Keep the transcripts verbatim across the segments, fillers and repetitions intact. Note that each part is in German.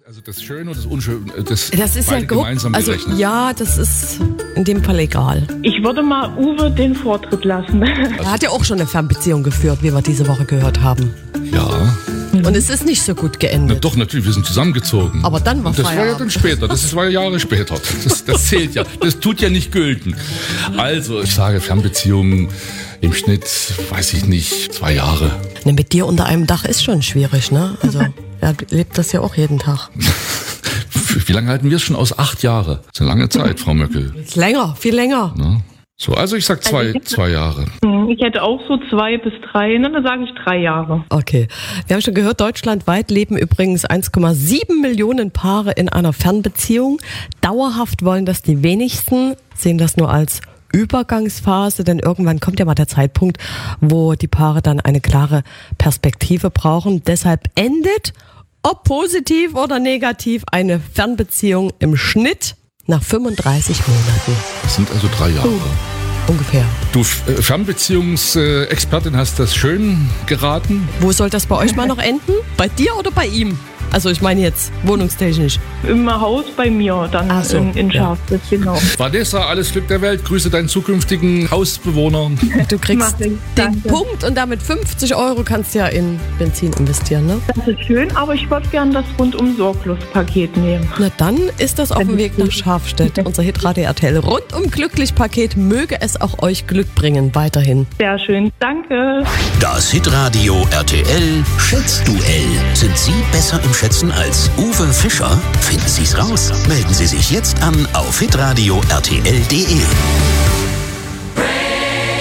Also das Schöne und das Unschöne, das, das ist ja gemeinsam also gerechnet. Ja, das ist in dem Fall egal. Ich würde mal Uwe den Vortritt lassen. Er hat ja auch schon eine Fernbeziehung geführt, wie wir diese Woche gehört haben. Ja. Und es ist nicht so gut geendet. Na doch, natürlich, wir sind zusammengezogen. Aber dann war Das war ja Feierabend. dann später, das ist, war ja Jahre später. Das, das zählt ja, das tut ja nicht gülten. Also, ich sage Fernbeziehungen im Schnitt, weiß ich nicht, zwei Jahre. Ne, mit dir unter einem Dach ist schon schwierig, ne? Also, er lebt das ja auch jeden Tag. Wie lange halten wir es schon aus? Acht Jahre. Das ist eine lange Zeit, Frau Möckel. Ist länger, viel länger. Ne? So, also ich sag zwei, Also ich- zwei Jahre. Ich hätte auch so zwei bis drei, ne, dann sage ich drei Jahre. Okay. Wir haben schon gehört, deutschlandweit leben übrigens eins Komma sieben Millionen Paare in einer Fernbeziehung. Dauerhaft wollen das die wenigsten, sehen das nur als Übergangsphase, denn irgendwann kommt ja mal der Zeitpunkt, wo die Paare dann eine klare Perspektive brauchen. Deshalb endet, ob positiv oder negativ, eine Fernbeziehung im Schnitt nach fünfunddreißig Monaten. Das sind also drei Jahre. Ungefähr. Du äh, Fernbeziehungsexpertin hast das schön geraten. Wo soll das bei euch mal noch enden? Bei dir oder bei ihm? Also ich meine jetzt wohnungstechnisch. Im Haus bei mir, dann Ach so, in, in ja. Schafsitz, genau. Vanessa, alles Glück der Welt. Grüße deinen zukünftigen Hausbewohner. Du kriegst Mach ich. den Danke. Punkt und damit fünfzig Euro kannst du ja in Benzin investieren, ne? Das ist schön, aber ich würde gern das Rundum-Sorglos-Paket nehmen. Na dann ist das auf dem Weg nach Schafstedt. Unser Hitradio R T L Rundum glücklich Paket. Möge es auch euch Glück bringen. Weiterhin. Sehr schön, danke. Das Hitradio R T L Schätzduell. Sind Sie besser im Schätzen als Uwe Fischer? Finden Sie es raus. Melden Sie sich jetzt an auf hitradio r t l punkt d e.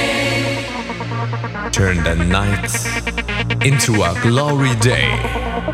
Turn the night into a glory day.